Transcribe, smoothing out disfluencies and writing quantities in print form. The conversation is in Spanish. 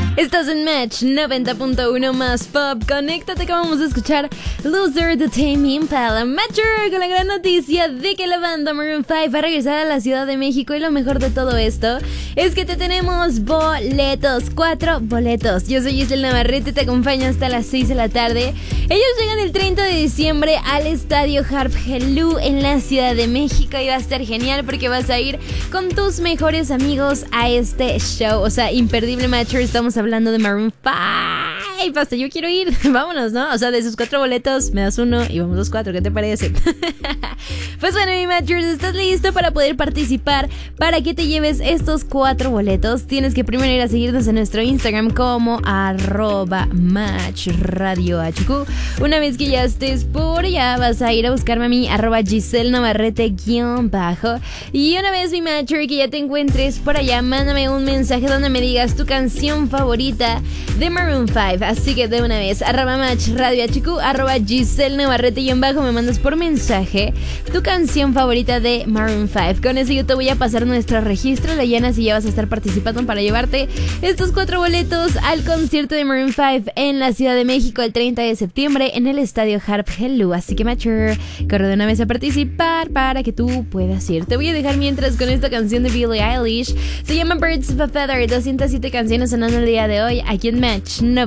Estás en Match 90.1 más pop. Conéctate que vamos a escuchar Loser de Tame Impala. Matcher con la gran noticia de que la banda Maroon 5 va a regresar a la Ciudad de México. Y lo mejor de todo esto es que te tenemos boletos, 4 boletos. Yo soy Giselle Navarrete, te acompaño hasta las 6 de la tarde. Ellos llegan el 30 de diciembre al Estadio Harp Helú en la Ciudad de México. Y va a estar genial porque vas a ir con tus mejores amigos a este show. O sea, imperdible, Matcher. Estamos hablando de Maroon 5. Basta, yo quiero ir. Vámonos, ¿no? O sea, de esos 4 boletos me das uno y vamos los 4. ¿Qué te parece? Pues bueno, mi Matchers, ¿estás listo para poder participar? Para que te lleves estos 4 boletos, tienes que primero ir a seguirnos en nuestro Instagram como @matchradiohq. Una vez que ya estés por allá, vas a ir a buscarme a mí @Giselle Navarrete _ y una vez, mi Matcher, que ya te encuentres por allá, mándame un mensaje donde me digas tu canción favorita de Maroon 5. Así que de una vez, @matchradiohq, @Giselle Navarrete _ me mandas por mensaje tu canción favorita de Maroon 5. Con eso yo te voy a pasar nuestro registro, lo llenas y ya vas a estar participando para llevarte estos 4 boletos al concierto de Maroon 5 en la Ciudad de México el 30 de septiembre en el Estadio Harp Helú. Así que, Matcher, corre de una vez a participar para que tú puedas ir. Te voy a dejar mientras con esta canción de Billie Eilish. Se llama Birds of a Feather. 207 canciones sonando el día de hoy aquí en Match 90.